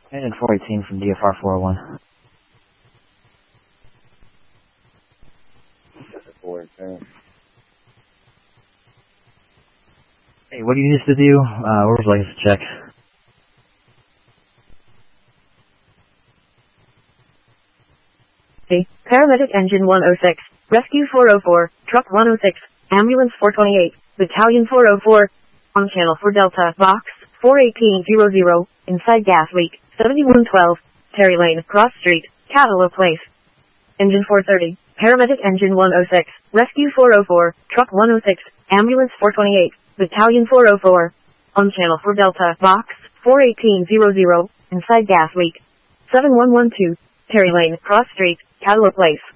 Engine 418 from DFR 401. Hey, what do you need us to do? Where would you like us to check? Hey, Paramedic Engine 106, Rescue 404, Truck 106, Ambulance 428, Battalion 404, on channel for Delta, Box 41800, inside gas leak, 7112, Terry Lane, Cross Street, Catalo Place. Engine 430, Paramedic Engine 106, Rescue 404, Truck 106, Ambulance 428, Battalion 404, on channel for Delta, Box 41800, inside gas leak, 7112, Terry Lane, Cross Street, Catalo Place.